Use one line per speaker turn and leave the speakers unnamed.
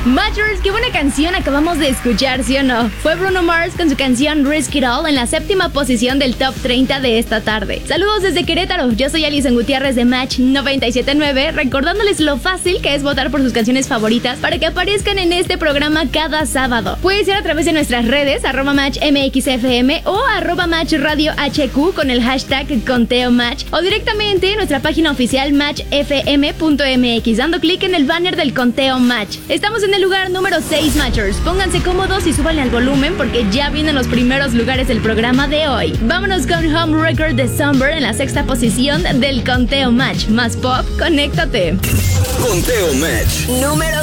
Matchers, qué buena canción acabamos de escuchar, ¿sí o no? Fue Bruno Mars con su canción Risk It All en la 7ª posición del Top 30 de esta tarde. Saludos desde Querétaro, yo soy Alison Gutiérrez de Match 97.9, recordándoles lo fácil que es votar por sus canciones favoritas para que aparezcan en este programa cada sábado. Puede ser a través de nuestras redes, @MatchMXFM o @MatchRadioHQ con el hashtag ConteoMatch o directamente en nuestra página oficial matchfm.mx dando clic en el banner del Conteo Match. Estamos en el lugar número 6, Matchers. Pónganse cómodos y súbanle al volumen porque ya vienen los primeros lugares del programa de hoy. Vámonos con Home Record de Somber en la 6ª posición del Conteo Match. Más pop, conéctate.
Conteo Match número